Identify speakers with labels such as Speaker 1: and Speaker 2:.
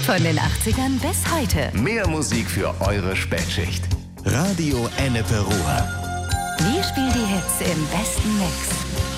Speaker 1: Von den 80ern bis heute.
Speaker 2: Mehr Musik für eure Spätschicht. Radio Ennepe Ruhr.
Speaker 1: Wir spielen die Hits im besten Mix.